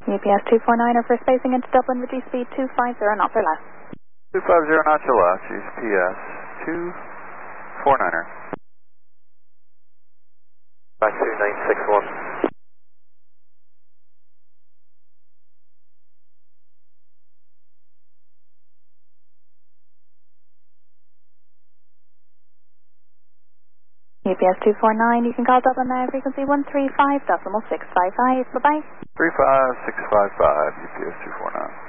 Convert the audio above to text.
UPS 249 for spacing into Dublin, reduce speed 250 knots or less. 250 knots or less, UPS 249er. 52961. UPS 249, you can call Dublin now, frequency 135.655. Bye-bye. 35655, UPS 249.